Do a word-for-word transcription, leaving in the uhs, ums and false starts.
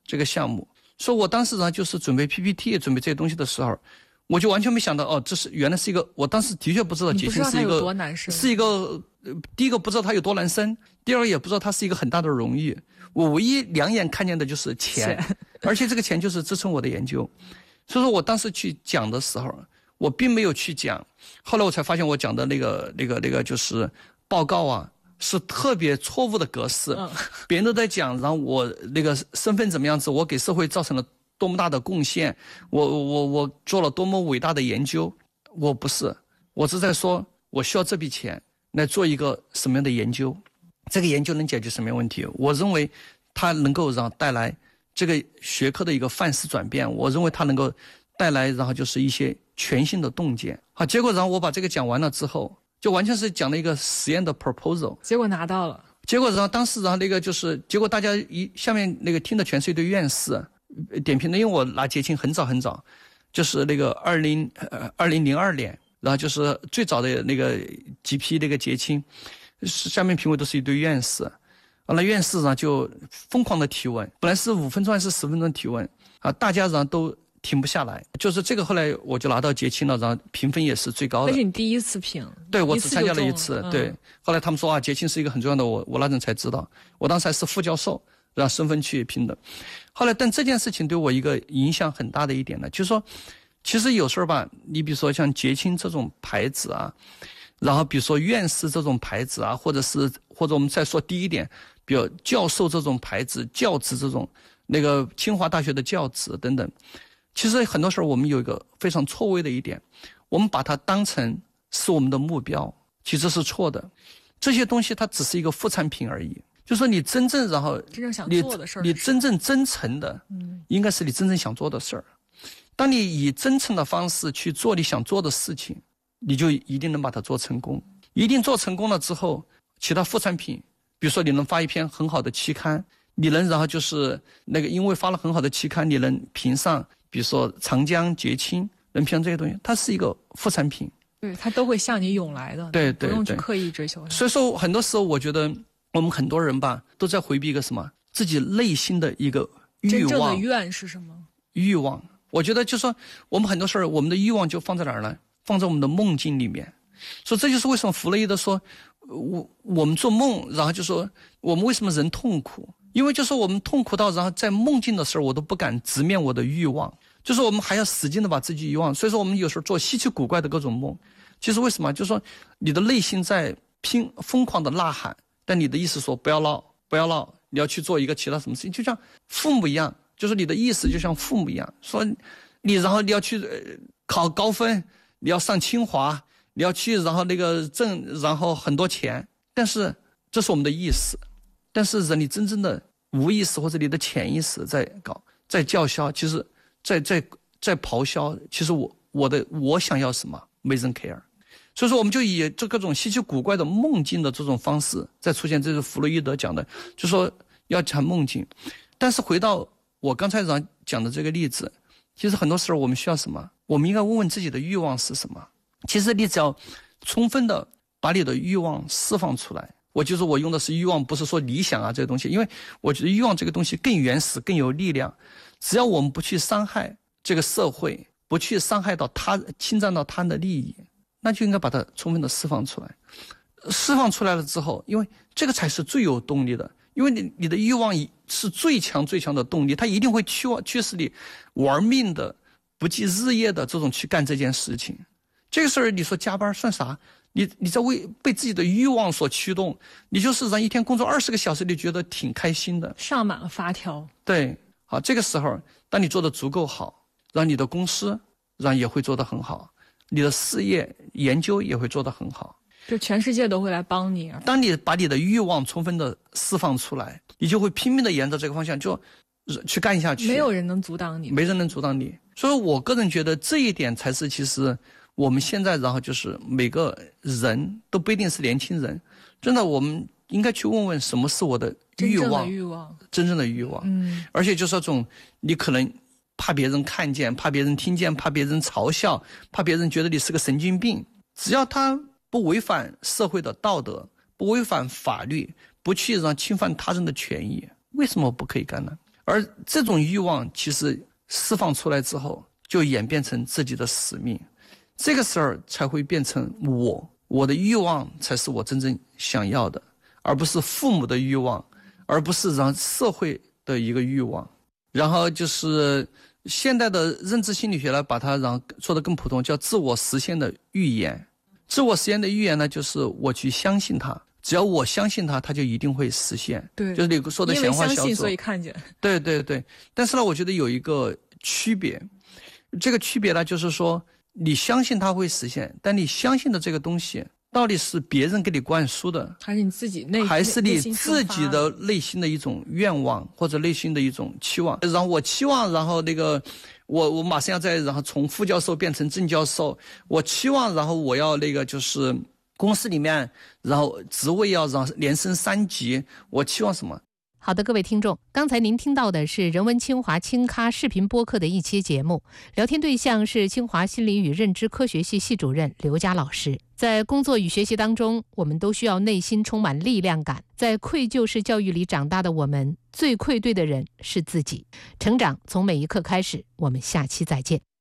这个项目。所以我当时呢就是准备 P P T 准备这些东西的时候，我就完全没想到哦，这是原来是一个，我当时的确不知道结清是一个多难生， 是一个、呃、第一个不知道它有多难生，第二个也不知道它是一个很大的荣誉。我唯一两眼看见的就是钱，而且这个钱就是支撑我的研究。所以说我当时去讲的时候，我并没有去讲，后来我才发现我讲的那个那个那个就是报告啊。是特别错误的格式，嗯、别人都在讲，然后我那个身份怎么样子，我给社会造成了多么大的贡献，我我我做了多么伟大的研究，我不是，我是在说我需要这笔钱来做一个什么样的研究，这个研究能解决什么样问题？我认为它能够让带来这个学科的一个范式转变，我认为它能够带来，然后就是一些全新的洞见。好，结果然后我把这个讲完了之后。就完全是讲了一个实验的 proposal， 结果拿到了。 结果然后当时然后那个就是，结果大家一下面那个听的全是一堆院士点评的，因为我拿结清很早很早，就是那个二零呃二零零二年，然后就是最早的那个几批那个结清，下面评委都是一堆院士，完了院士呢就疯狂的提问，本来是五分钟还是十分钟提问啊，大家然后都。停不下来，就是这个。后来我就拿到结清了，然后评分也是最高的。 那是你第一次评？ 对，我只参加了一次。 嗯、 对，后来他们说啊，结清是一个很重要的，我我那阵才知道，我当时还是副教授，然后身份去评的。后来，但这件事情对我一个影响很大的一点呢，就是说，其实有时候吧，你比如说像结清这种牌子啊，然后比如说院士这种牌子啊，或者是或者我们再说低一点，比如教授这种牌子、教职这种，那个清华大学的教职等等。其实很多时候我们有一个非常错位的一点，我们把它当成是我们的目标，其实是错的。这些东西它只是一个副产品而已。就是说你真正然后真正想做的事儿， 你真正真诚的，应该是你真正想做的事儿。当你以真诚的方式去做你想做的事情，你就一定能把它做成功。一定做成功了之后，其他副产品，比如说你能发一篇很好的期刊，你能然后就是那个因为发了很好的期刊，你能评上。比如说长江结清能评这些东西，它是一个副产品， 对，它都会向你涌来的， 对对对， 不用去刻意追求。 所以说很多时候我觉得我们很多人吧都在回避一个什么自己内心的一个欲望。 真正的愿是什么？ 欲望。我觉得就是说我们很多事儿，我们的欲望就放在哪儿呢？放在我们的梦境里面。所以这就是为什么弗洛伊德说，我我们做梦，然后就说我们为什么人痛苦。因为就是我们痛苦到，然后在梦境的时候，我都不敢直面我的欲望，就是我们还要使劲的把自己欲望，所以说我们有时候做稀奇古怪的各种梦。其实为什么？就是说你的内心在拼疯狂的呐喊，但你的意识说不要闹，不要闹，你要去做一个其他什么事情，就像父母一样，就是你的意识就像父母一样，说你然后你要去考高分，你要上清华，你要去然后那个挣然后很多钱，但是这是我们的意识。但是人你真正的无意识或者你的潜意识在搞，在叫嚣，其实在在在咆哮，其实我我的我想要什么没人 care。 所以说我们就以这各种稀奇古怪的梦境的这种方式在出现，这是弗洛伊德讲的，就说要谈梦境。但是回到我刚才讲的这个例子，其实很多时候我们需要什么？我们应该问问自己的欲望是什么。其实你只要充分的把你的欲望释放出来，我就是我用的是欲望，不是说理想啊这个东西，因为我觉得欲望这个东西更原始更有力量。只要我们不去伤害这个社会，不去伤害到他，侵占到他的利益，那就应该把它充分的释放出来。释放出来了之后，因为这个才是最有动力的，因为你你的欲望是最强最强的动力，它一定会驱驱使你玩命的不计日夜的这种去干这件事情。这个事儿你说加班算啥？你你在为被自己的欲望所驱动，你就是让一天工作二十个小时，你觉得挺开心的， 上满了发条。 对，好，这个时候，当你做得足够好，让你的公司让也会做得很好，你的事业研究也会做得很好， 就全世界都会来帮你。 当你把你的欲望充分的释放出来，你就会拼命的沿着这个方向就去干下去， 没有人能阻挡你， 没人能阻挡你。所以我个人觉得这一点才是其实我们现在然后就是每个人都不一定是年轻人，真的我们应该去问问什么是我的欲望，真正的欲望，真正的欲望。嗯，而且就是那种你可能怕别人看见，怕别人听见，怕别人嘲笑，怕别人觉得你是个神经病，只要他不违反社会的道德，不违反法律，不去让侵犯他人的权益，为什么不可以干呢？ 而这种欲望其实释放出来之后，就演变成自己的使命，这个事儿才会变成我，我的欲望才是我真正想要的，而不是父母的欲望，而不是让社会的一个欲望。然后就是现代的认知心理学呢，把它让说得更普通，叫自我实现的预言。自我实现的预言呢，就是我去相信它，只要我相信它，它就一定会实现。 对， 就是你说的显化小组。 因为相信所以看见。 对对对，但是呢，我觉得有一个区别，这个区别呢，就是说你相信它会实现，但你相信的这个东西到底是别人给你灌输的， 还是你自己内， 还是你自己的内心的一种愿望或者内心的一种期望？然后我期望，然后那个我我马上要再然后从副教授变成正教授，我期望，然后我要那个就是公司里面，然后职位要让连升三级，我期望什么？ 好的，各位听众，刚才您听到的是人文清华清咖视频播客的一期节目，聊天对象是清华心理与认知科学系系主任刘佳老师。在工作与学习当中，我们都需要内心充满力量感。在愧疚式教育里长大的我们，最愧对的人是自己。成长从每一刻开始，我们下期再见。